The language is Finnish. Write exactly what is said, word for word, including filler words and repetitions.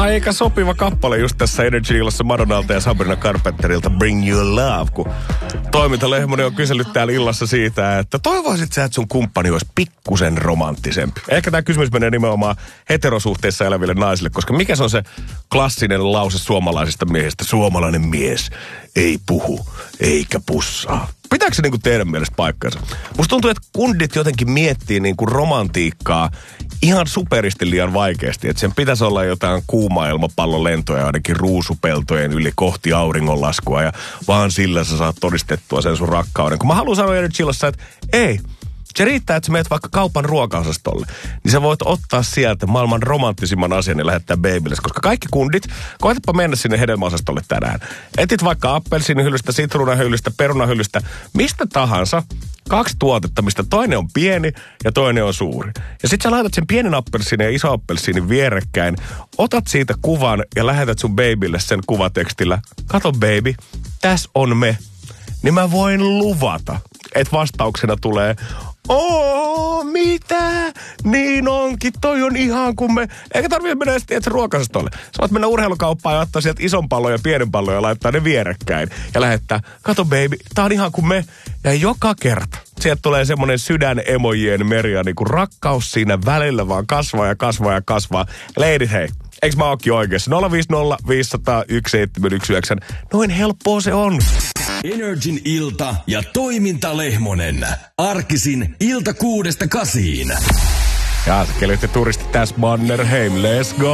Aika sopiva kappale just tässä Energy-illassa Madonnalta ja Sabrina Carpenterilta Bring Your Love, kun toimintalehmonen on kysellyt täällä illassa siitä, että toivoisit sä, että sun kumppani olisi pikkusen romanttisempi. Ehkä tämä kysymys menee nimenomaan heterosuhteissa eläville naisille, koska mikä se on se klassinen lause suomalaisista miehistä? Suomalainen mies ei puhu eikä pussaa. Pitääkö se niinku teidän mielestä paikkansa? Musta tuntuu, että kundit jotenkin miettii niinku romantiikkaa ihan superisti liian vaikeasti. Että sen pitäisi olla jotain kuuma ilmapallolentoja ainakin ruusupeltojen yli kohti auringonlaskua. Ja vaan sillä sä saat todistettua sen sun rakkauden. Kun mä haluan sanoa Energy-illassa, että ei. Se riittää, että sä meet vaikka kaupan ruokaosastolle. Niin sä voit ottaa sieltä maailman romanttisimman asian ja lähettää babylle. Koska kaikki kundit, koetapa mennä sinne hedelmäosastolle tänään. Etit vaikka appelsiinihyllystä, sitruunahyllystä, perunahyllystä, mistä tahansa. Kaksi tuotetta, mistä toinen on pieni ja toinen on suuri. Ja sit sä laitat sen pienen appelsiinin ja iso appelsiinin vierekkäin. Otat siitä kuvan ja lähetät sun babylle sen kuvatekstillä. Kato baby, tässä on me. Niin mä voin luvata, että vastauksena tulee, oo, mitä? Niin onkin, toi on ihan kuin me. Eikä tarvitse mennä edes tietysti ruokaosastolle. Sä voit mennä urheilukauppaan ja ottaa sieltä ison pallon ja pienen pallon ja laittaa ne vierekkäin. Ja lähettää, kato baby, tää on ihan kuin me. Ja joka kerta sieltä tulee semmonen sydän emojien meri ja niinku rakkaus siinä välillä vaan kasvaa ja kasvaa ja kasvaa. Ladies, hei. Eiks mä ookin oikeassa? nolla viisi nolla viisi nolla nolla yksi seitsemän yksi yhdeksän. Noin helppoa se on. Energin ilta ja toimintalehmonen. Arkisin ilta kuudesta kasiin. Ja se kellytti turisti tässä Mannerheim. Let's go!